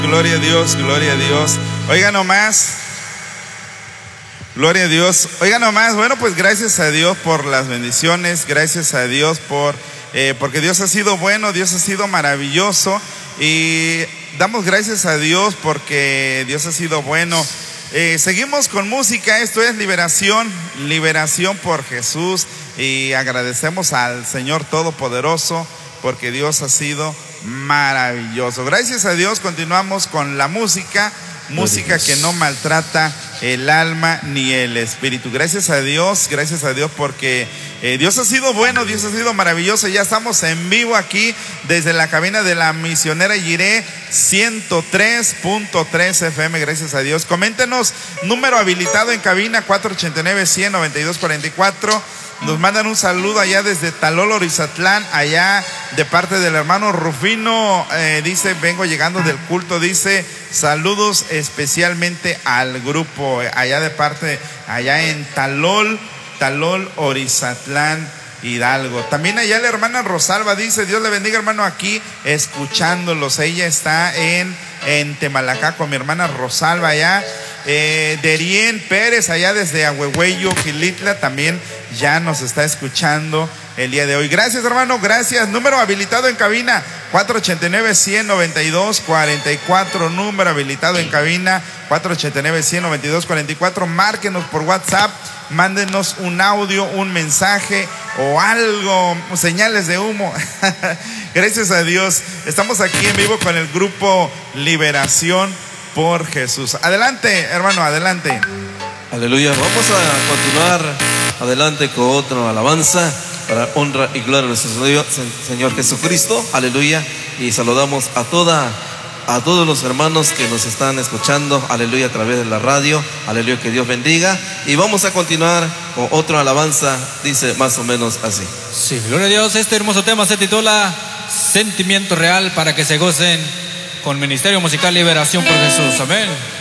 Gloria a Dios, gloria a Dios. Oiga nomás. Gloria a Dios. Oiga nomás. Bueno, pues gracias a Dios por las bendiciones. Gracias a Dios porque Dios ha sido bueno, Dios ha sido maravilloso. Y damos gracias a Dios porque Dios ha sido bueno. Seguimos con música. Esto es liberación, liberación por Jesús. Y agradecemos al Señor Todopoderoso porque Dios ha sido maravilloso. Gracias a Dios continuamos con la música que no maltrata el alma ni el espíritu. Gracias a Dios porque Dios ha sido bueno, Dios ha sido maravilloso. Ya estamos en vivo aquí desde la cabina de la misionera Jiré 103.3 FM. Gracias a Dios. Coméntenos, número habilitado en cabina 489-100-9244. Nos mandan un saludo allá desde Talol, Orizatlán, allá de parte del hermano Rufino. Dice, vengo llegando del culto, dice, saludos especialmente al grupo, allá de parte, allá en Talol, Orizatlán, Hidalgo. También allá la hermana Rosalba dice, Dios le bendiga, hermano, aquí escuchándolos. Ella está en Temalacá con mi hermana Rosalba allá. Derien Pérez allá desde Ahuehueyo, Gilitla, también ya nos está escuchando el día de hoy. Gracias, hermano, gracias. Número habilitado en cabina 489-100-9244. Número habilitado en cabina 489-100-9244. Márquenos por WhatsApp, mándenos un audio, un mensaje o algo, señales de humo. Gracias a Dios. Estamos aquí en vivo con el grupo Liberación por Jesús. Adelante, hermano, adelante. Aleluya. Vamos a continuar adelante con otra alabanza para honra y gloria a nuestro Señor Jesucristo. Aleluya. Y saludamos a todos los hermanos que nos están escuchando, aleluya, a través de la radio. Aleluya, que Dios bendiga. Y vamos a continuar con otra alabanza, dice más o menos así. Sí, gloria a Dios. Este hermoso tema se titula Sentimiento Real, para que se gocen con Ministerio Musical Liberación por Jesús. Amén.